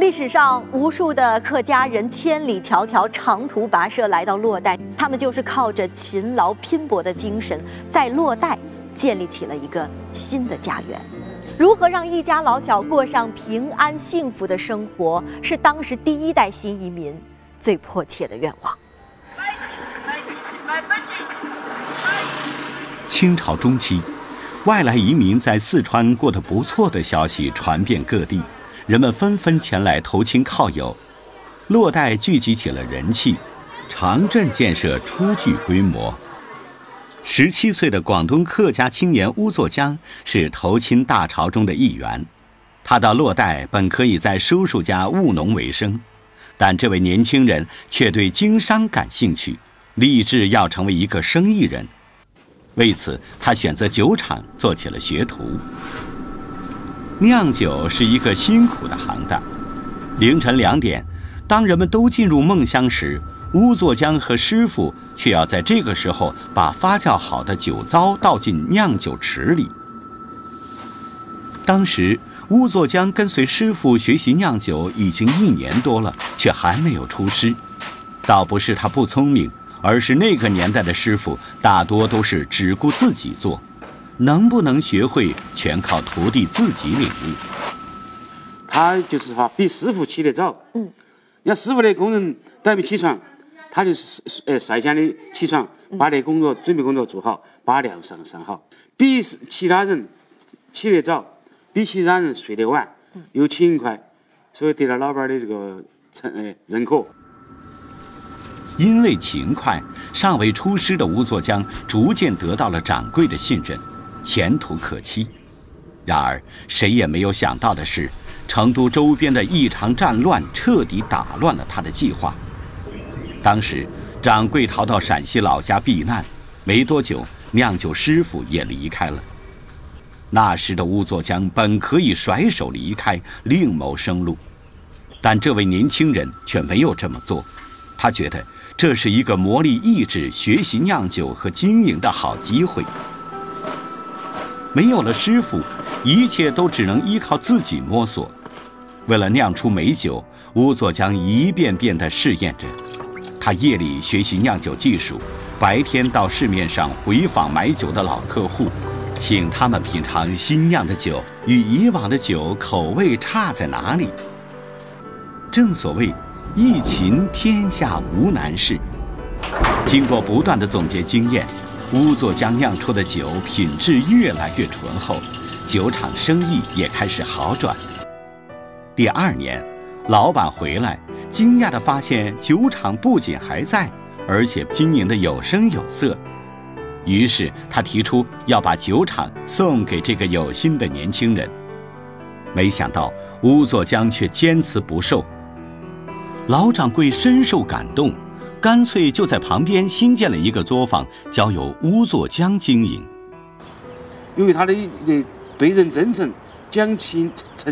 历史上，无数的客家人千里迢迢长途跋涉来到洛带，他们就是靠着勤劳拼搏的精神，在洛带建立起了一个新的家园。如何让一家老小过上平安幸福的生活，是当时第一代新移民最迫切的愿望。 清朝中期，外来移民在四川过得不错的消息传遍各地，人们纷纷前来投亲靠友，洛带聚集起了人气，长镇建设初具规模。17岁的广东客家青年乌作江是投亲大潮中的一员。他到洛带本可以在叔叔家务农为生，但这位年轻人却对经商感兴趣，立志要成为一个生意人。为此，他选择酒厂做起了学徒。酿酒是一个辛苦的行当。凌晨2点，当人们都进入梦乡时，乌作江和师傅却要在这个时候把发酵好的酒糟倒进酿酒池里。当时乌作江跟随师傅学习酿酒已经1年多了，却还没有出师。倒不是他不聪明，而是那个年代的师傅大多都是只顾自己做，能不能学会全靠徒弟自己领悟。 他就是比师傅起得早。要师傅的工人都还没起床，他就率先的起床，把那准备工作做好，把粮上好，比其他人起得早，比其他人睡得晚，又勤快，所以得到老板的这个认可。 因为勤快，尚未出师的乌作江逐渐得到了掌柜的信任，前途可期。然而，谁也没有想到的是，成都周边的一场战乱彻底打乱了他的计划。当时，掌柜逃到陕西老家避难，没多久，酿酒师傅也离开了。那时的乌作江本可以甩手离开，另谋生路，但这位年轻人却没有这么做。他觉得这是一个磨砺意志、学习酿酒和经营的好机会。没有了师傅，一切都只能依靠自己摸索。为了酿出美酒，乌作江一遍遍地试验着。他夜里学习酿酒技术，白天到市面上回访买酒的老客户，请他们品尝新酿的酒与以往的酒口味差在哪里。正所谓一勤天下无难事。经过不断的总结经验，乌作江酿出的酒品质越来越醇厚，酒厂生意也开始好转。第2年，老板回来，惊讶地发现酒厂不仅还在，而且经营得有声有色。于是他提出要把酒厂送给这个有心的年轻人。没想到乌作江却坚持不受。老掌柜深受感动，干脆就在旁边新建了一个作坊，交由乌作江经营。 因为他的对人真诚、讲情诚